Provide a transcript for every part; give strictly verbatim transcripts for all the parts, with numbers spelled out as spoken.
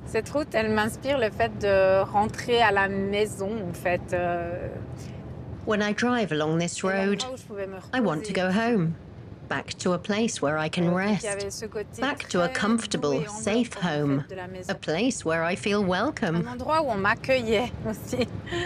Cette route, elle m'inspire le fait de rentrer à la maison, en fait. euh, When I drive along this C'est road, l'endroit où je pouvais me I want to reposer go aussi. home, back to a place where I can Euh, donc il y rest, avait ce côté back to a très doux comfortable, et safe enveloppant, en home, fait, de la a maison. place where I feel welcome. Un endroit où on m'accueillait aussi.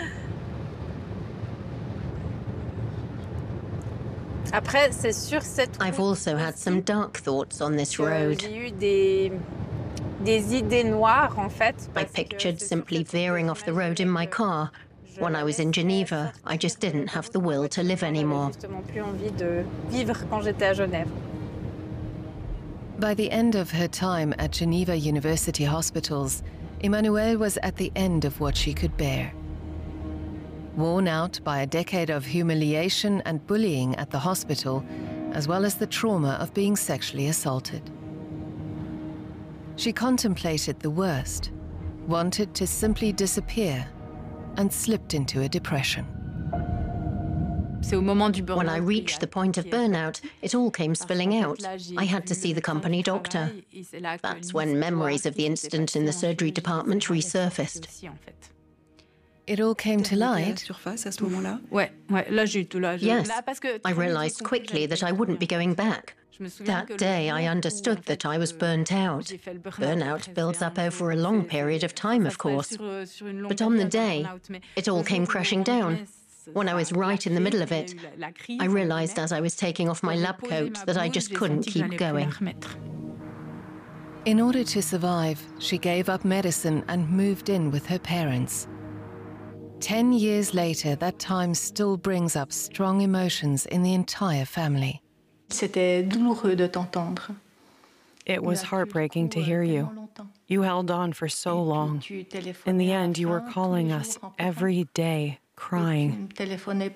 Après, c'est sur cette I've route also had some aussi dark thoughts on this que road. j'ai eu des, des idées noires, en fait, I parce que pictured c'est sur simply cette route que veering off the road in j'imaginais my que car. je When I was in laisserais Geneva, I sortir just de didn't have l'autoroute the ma will to voiture live quand j'avais anymore. justement plus envie de vivre quand j'étais à Genève. By the end of her time at Geneva University Hospitals, Emmanuelle was at the end of what she could bear. Worn out by a decade of humiliation and bullying at the hospital, as well as the trauma of being sexually assaulted. She contemplated the worst, wanted to simply disappear, and slipped into a depression. When I reached the point of burnout, it all came spilling out. I had to see the company doctor. That's when memories of the incident in the surgery department resurfaced. It all came to light. Surface à ce moment-là. Yes, I realized quickly that I wouldn't be going back. That day, I understood that I was burnt out. Burnout builds up over a long period of time, of course. But on the day, it all came crashing down. When I was right in the middle of it, I realized as I was taking off my lab coat that I just couldn't keep going. In order to survive, she gave up medicine and moved in with her parents. Ten years later, that time still brings up strong emotions in the entire family. C'était douloureux de t'entendre. It was heartbreaking to hear you. You held on for so long. In the end, you were calling us every day, crying.